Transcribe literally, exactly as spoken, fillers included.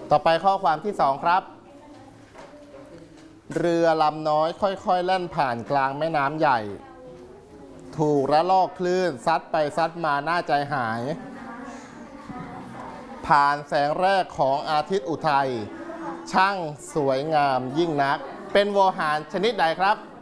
ต่อไปข้อความที่สองครับเรือลำน้อยค่อยๆแล่นผ่านกลางแม่น้ำใหญ่ถูกระลอกคลื่นซัดไปซัดมาหน้าใจหายผ่านแสงแรกของอาทิตย์อุทัยช่างสวยงามยิ่งนักเป็นโวหารชนิดใดครับ